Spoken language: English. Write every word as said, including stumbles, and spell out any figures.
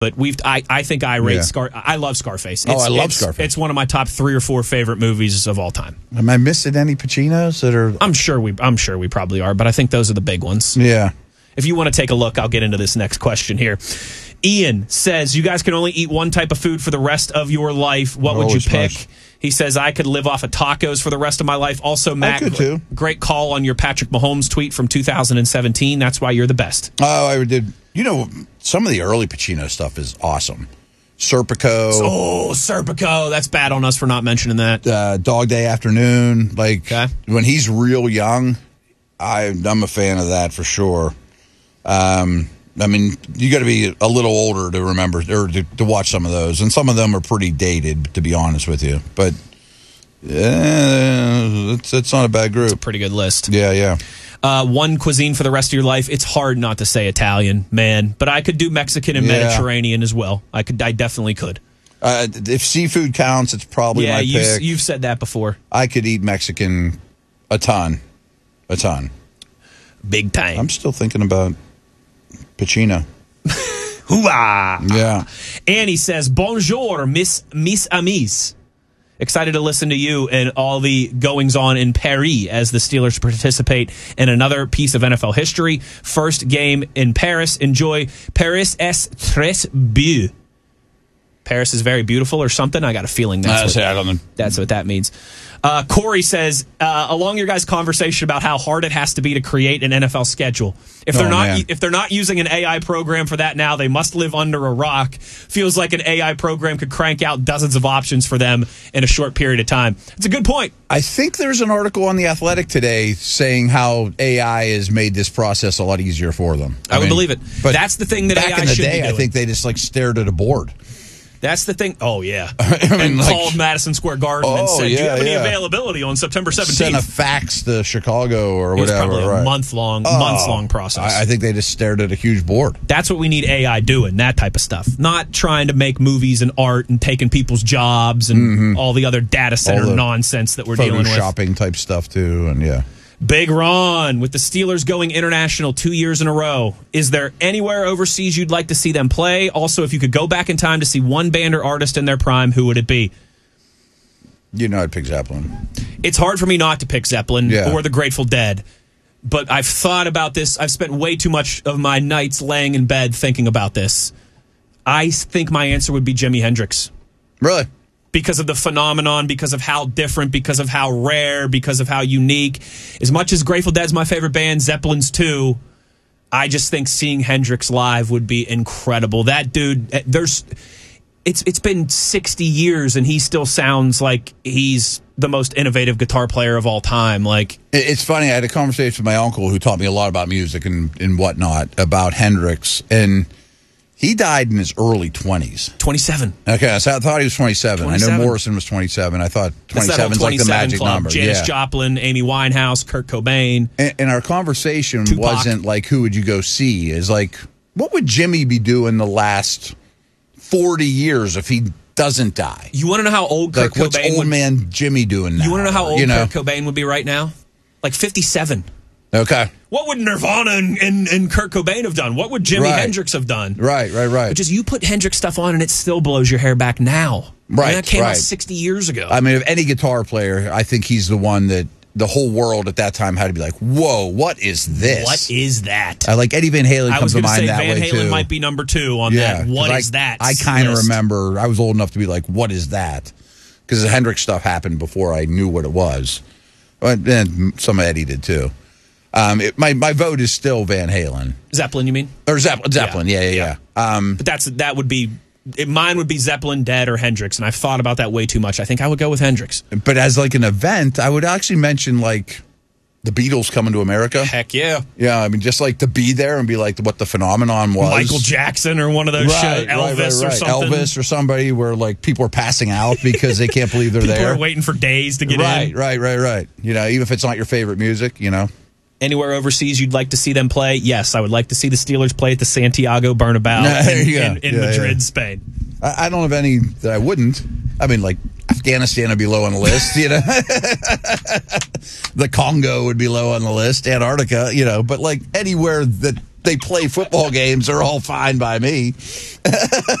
But we've, I, I think I rate Yeah. Scar. I love Scarface. Oh, It's, I love it's, Scarface. It's one of my top three or four favorite movies of all time. Am I missing any Pacinos that are? I'm sure we, I'm sure we probably are, but I think those are the big ones. Yeah. If you want to take a look, I'll get into this next question here. Ian says, you guys can only eat one type of food for the rest of your life. What would you Always pick? fresh. He says, I could live off of tacos for the rest of my life. Also, Matt, could too. great call on your Patrick Mahomes tweet from two thousand seventeen. That's why you're the best. Oh, I did. You know, some of the early Pacino stuff is awesome. Serpico, Oh, Serpico. That's bad on us for not mentioning that. uh, Dog Day Afternoon. Like Okay. when he's real young, I, I'm a fan of that for sure. Um, I mean, you got to be a little older to remember or to, to watch some of those, and some of them are pretty dated, to be honest with you. But yeah, it's it's not a bad group. Pretty good list. Yeah, yeah. Uh, one cuisine for the rest of your life. It's hard not to say Italian, man. But I could do Mexican and Yeah. Mediterranean as well. I could. I definitely could. Uh, if seafood counts, it's probably Yeah, my you've, pick. you've said that before. I could eat Mexican a ton, a ton. Big time. I'm still thinking about Pacino. Hoo-ah! Yeah. Annie says, bonjour, miss, miss amis. Excited to listen to you and all the goings-on in Paris as the Steelers participate in another piece of N F L history. First game in Paris. Enjoy. Paris est très beau. Paris is very beautiful or something. I got a feeling that's, what, I don't know. that's what that means. Uh, Corey says, uh, along your guys' conversation about how hard it has to be to create an N F L schedule. If they're Oh, not man. if they're not using an A I program for that now, they must live under a rock. Feels like an A I program could crank out dozens of options for them in a short period of time. It's a good point. I think there's an article on The Athletic today saying how A I has made this process a lot easier for them. I, would believe it. But That's the thing that back A I in the should be day, doing. I think they just like stared at a board. That's the thing. Oh, yeah. I mean, and like- called Madison Square Garden and Oh, said, do you yeah, have any yeah. availability on September Send a seventeenth? fax to Chicago or It was whatever. probably a right. month-long, Oh, months-long process. I, I think they just stared at a huge board. That's what we need A I doing, that type of stuff. Not trying to make movies and art and taking people's jobs and all the other data center All the nonsense that we're dealing with. Photoshopping type stuff too, and yeah. Big Ron, with the Steelers going international two years in a row, is there anywhere overseas you'd like to see them play? Also, if you could go back in time to see one band or artist in their prime, who would it be? You know, I'd pick Zeppelin. It's hard for me not to pick Zeppelin Yeah. or the Grateful Dead, but I've thought about this. I've spent way too much of my nights laying in bed thinking about this. I think my answer would be Jimi Hendrix. Really? Because of the phenomenon, because of how different, because of how rare, because of how unique. As much as Grateful Dead's my favorite band, Zeppelin's too, I just think seeing Hendrix live would be incredible. That dude, there's, it's it's been sixty years and he still sounds like he's the most innovative guitar player of all time. Like, It- It's funny. I had a conversation with my uncle who taught me a lot about music and, and whatnot about Hendrix, and he died in his early twenties. twenty-seven. Okay, so I thought he was twenty-seven. I twenty-seven. know Morrison was twenty-seven. I thought That's that twenty-seven is whole like the twenty-seven magic club. number. Janis yeah. Joplin, Amy Winehouse, Kurt Cobain. And, and our conversation Tupac. wasn't like, who would you go see? Is like, what would Jimmy be doing the last forty years if he doesn't die? You want to know how old Kurt Like, what's Cobain old would man Jimmy doing now? You want to know how old you know? Kurt Cobain would be right now? Like fifty-seven. Okay. What would Nirvana and, and, and Kurt Cobain have done? What would Jimi Right. Hendrix have done? Right, right, right. But just you put Hendrix stuff on and it still blows your hair back now. Right, And that came out right. sixty years ago. I mean, if any guitar player, I think he's the one that the whole world at that time had to be like, whoa, what is this? What is that? Uh, like Eddie Van Halen I comes was to going to mind say that Van way Halen too. might be number two on yeah, that. What 'cause is I, that? I kind of list? remember. I was old enough to be like, what is that? Because the Hendrix stuff happened before I knew what it was. And and some of Eddie did too. Um, it, my my vote is still Van Halen Zeppelin, you mean? or Zeppelin. Zeppelin, yeah, yeah, yeah. Um, But that's that would be it, mine would be Zeppelin, Dead, or Hendrix, and I've thought about that way too much. I think I would go with Hendrix. but as like an event, I would actually mention like the Beatles coming to America. Heck yeah. Yeah, I mean, just like to be there and be like what the phenomenon was. Michael Jackson or one of those Right, shows, Elvis right, right, or right. something. Elvis or somebody where like people are passing out because they can't believe they're People there. are waiting for days to get right, in. right, right, right. You know, even if it's not your favorite music, you know. Anywhere overseas you'd like to see them play? Yes, I would like to see the Steelers play at the Santiago Bernabeu There in, you go. in, in Yeah, Madrid, yeah. Spain. I, I don't have any that I wouldn't. I mean, like Afghanistan would be low on the list, you know. The Congo would be low on the list, Antarctica, you know. But like anywhere that they play football games, they're all fine by me.